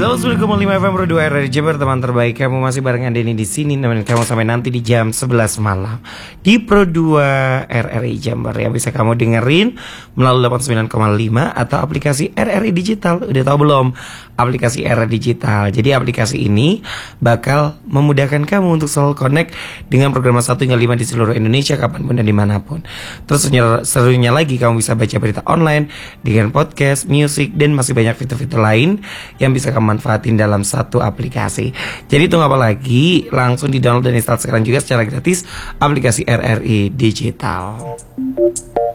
109,5 FM Pro 2 RRI Jabar, teman terbaik. Kamu masih bareng Andeni di sini, nemenin kamu sampai nanti di jam 11 malam di Pro 2 RRI Jabar ya. Bisa kamu dengerin melalui 89,5 atau aplikasi RRI Digital. Udah tahu belum aplikasi RRI Digital? Jadi aplikasi ini bakal memudahkan kamu untuk selalu connect dengan program 1 hingga 5 di seluruh Indonesia, kapanpun dan dimanapun. Terus serunya lagi, kamu bisa baca berita online dengan podcast, musik, dan masih banyak fitur-fitur lain yang bisa kamu manfaatin dalam satu aplikasi. Jadi tunggu apa lagi? Langsung di download dan install sekarang juga secara gratis aplikasi RRI Digital.